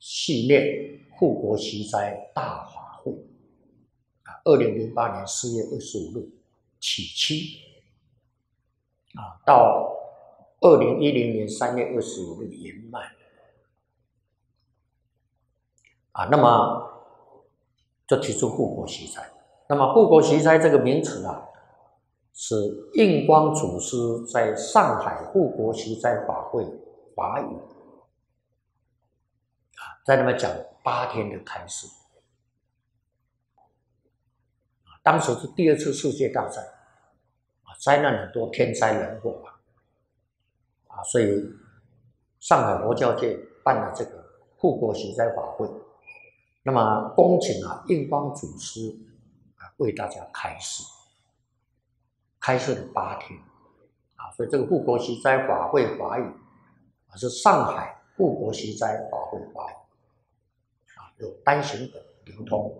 系列护国息灾大法会，2008年4月25日起期，到2010年3月25日圆满。那么就提出护国息灾。那么护国息灾这个名词是印光祖师在上海护国息灾法会法语在那边讲8天的开示。当时是第2次世界大战，灾难很多，天灾人祸所以上海佛教界办了这个护国息灾法会。那么恭请印光祖师为大家开示，开示了8天所以这个护国息灾法会法语是上海护国息灾法会法语有单行本流通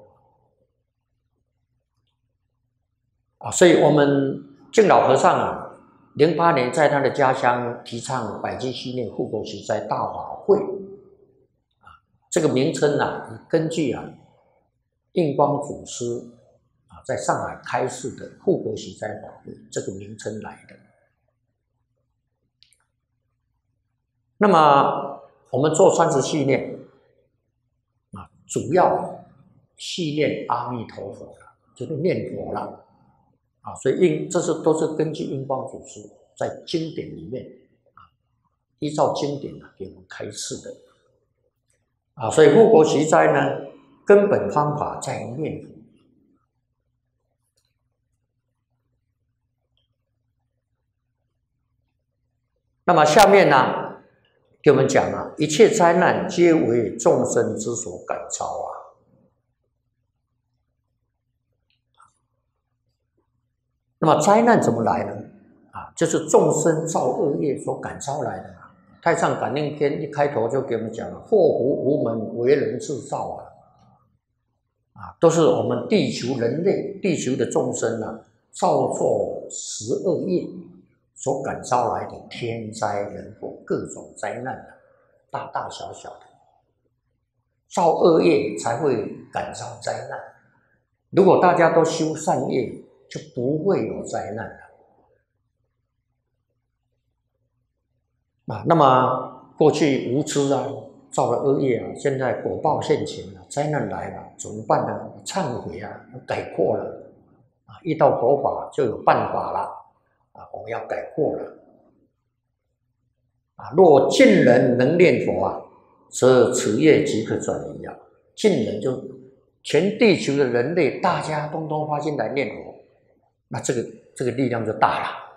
所以我们净老和尚08年在他的家乡提倡百济系列护国息灾大法会这个名称根据印光祖师在上海开示的护国息灾法会这个名称来的。那么我们做30系列主要系念阿弥陀佛就是念佛了所以这都是根据印光祖师在经典里面依照经典给我们开示的所以护国息灾呢，根本方法在念佛。那么下面呢，给我们讲一切灾难皆为众生之所感召那么灾难怎么来呢？就是众生造恶业所感召来的太上感应篇一开头就给我们讲了，祸福无门，为人自造都是我们地球人类、地球的众生造作10恶业所感召来的天灾人祸，各种灾难大大小小的，造恶业才会感召灾难。如果大家都修善业，就不会有灾难了。那么过去无知造了恶业现在果报现前灾难来了，怎么办呢？忏悔改过了遇到佛法就有办法了我们要改过了若尽人能念佛则此业即可转移尽人就全地球的人类大家通通发心来念佛，那这个力量就大了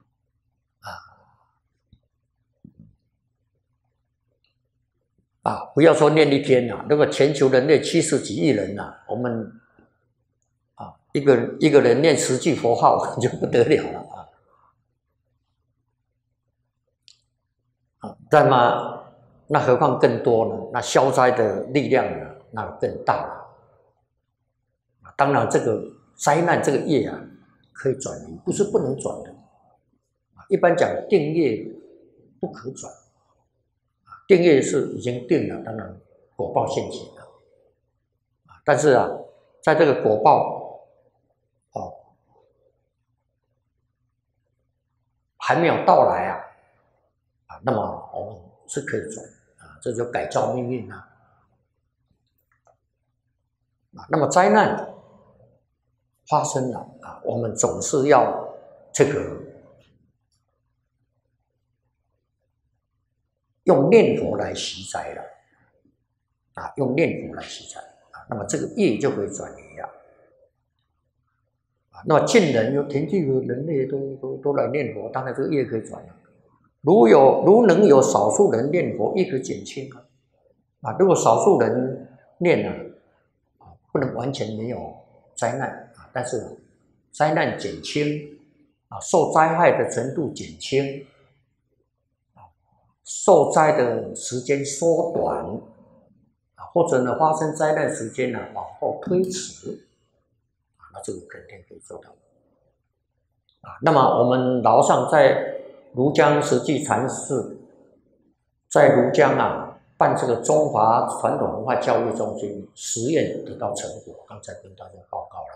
不要说念一天如果全球人类70几亿人我们一个人念10句佛号就不得了了那何况更多呢？那消灾的力量那更大了当然这个灾难这个业可以转移，不是不能转的一般讲定业不可转定业是已经定了，当然果报现前了但是在这个果报还没有到来那么我们是可以转这就改造命运那么灾难发生了我们总是要这个用念佛来息灾了用念佛来息灾那么这个业就可以转移那么尽人有全地球人类都来念佛，当然这个业可以转移如能有少数人念佛，业可以减轻如果少数人念不能完全没有灾难但是灾难减轻受灾害的程度减轻受灾的时间缩短或者呢发生灾难时间往后推迟那这个肯定可以做到那么我们老上在庐江实际禅寺在庐江办这个中华传统文化教育中心实验得到成果，刚才跟大家报告了。